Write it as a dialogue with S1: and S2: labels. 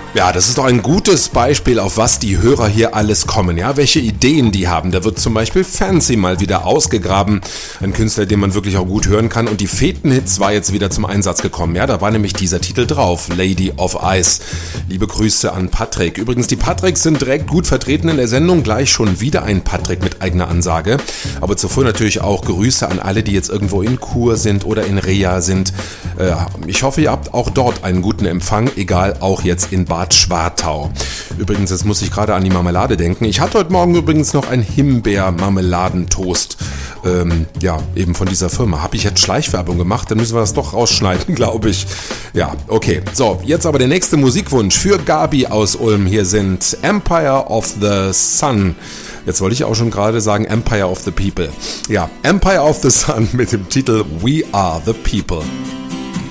S1: Ja, das ist doch ein gutes Beispiel, auf was die Hörer hier alles kommen, ja, welche Ideen die haben. Da wird zum Beispiel Fancy mal wieder ausgegraben, ein Künstler, den man wirklich auch gut hören kann, und die Feten-Hits war jetzt wieder zum Einsatz gekommen, ja, da war nämlich dieser Titel drauf, Lady of Ice. Liebe Grüße an Patrick. Übrigens, die Patricks sind direkt gut vertreten in der Sendung, gleich schon wieder ein Patrick mit eigener Ansage, aber zuvor natürlich auch Grüße an alle, die jetzt irgendwo in Chur sind oder in Reha sind. Ich hoffe, ihr habt auch dort einen guten Empfang, egal, auch jetzt in Bad Schwartau. Übrigens, jetzt muss ich gerade an die Marmelade denken. Ich hatte heute Morgen übrigens noch ein Himbeer-Marmeladentoast. Ja, eben von dieser Firma. Habe ich jetzt Schleichwerbung gemacht? Dann müssen wir das doch rausschneiden, glaube ich. Ja, okay. So, jetzt aber der nächste Musikwunsch für Gabi aus Ulm. Hier sind Empire of the Sun. Jetzt wollte ich auch schon gerade sagen Empire of the People. Ja, Empire of the Sun mit dem Titel We Are the People.